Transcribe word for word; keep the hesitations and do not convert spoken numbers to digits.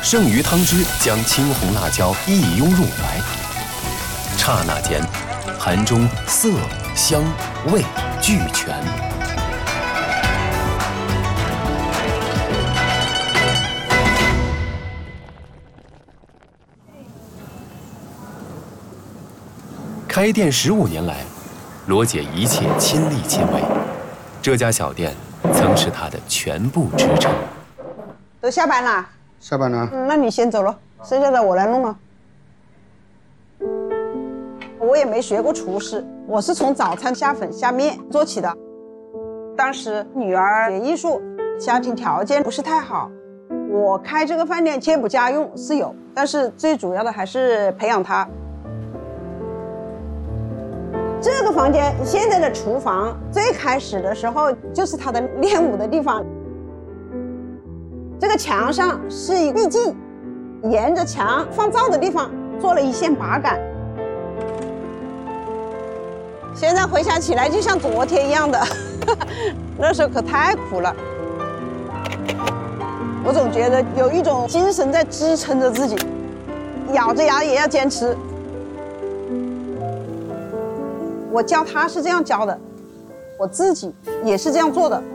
剩余汤汁将青红辣椒一拥入怀，刹那间，盘中色香味俱全。开店十五年来，罗姐一切亲力亲为，这家小店曾是她的全部支撑。 都下班了？ 下班了。 嗯，那你先走了，剩下的我来弄了。我也没学过厨师，我是从早餐下粉下面做起的。当时女儿学艺术，家庭条件不是太好，我开这个饭店贴补家用是有，但是最主要的还是培养她。这个房间现在的厨房，最开始的时候就是她的练舞的地方。这个墙上是一壁镜，沿着墙放灶的地方做了一线把杆。现在回想起来就像昨天一样的，那时候可太苦了。我总觉得有一种精神在支撑着自己，咬着牙也要坚持。我教他是这样教的，我自己也是这样做的。